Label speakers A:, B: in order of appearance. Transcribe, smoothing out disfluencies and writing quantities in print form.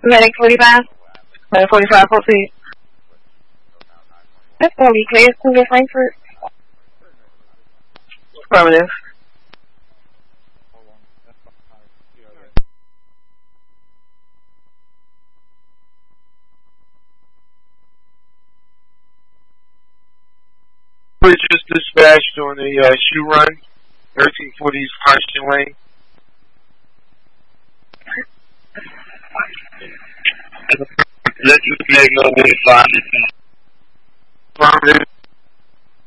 A: Medic 45. Medic 45, proceed. That's going to be clear. Cougar Frankfurt. Affirmative.
B: We just dispatched on the shoe run, 1340 East Carson Lane. Let's just make no way 5. Affirmative.